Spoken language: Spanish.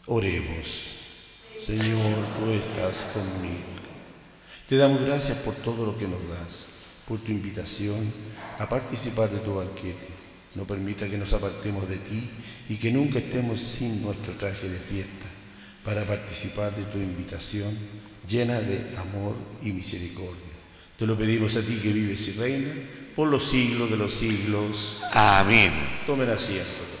Oremos. Señor, tú estás conmigo. Te damos gracias por todo lo que nos das, por tu invitación a participar de tu banquete. No permita que nos apartemos de ti y que nunca estemos sin nuestro traje de fiesta para participar de tu invitación llena de amor y misericordia. Te lo pedimos a ti que vives y reinas por los siglos de los siglos. Amén. Tomen asiento.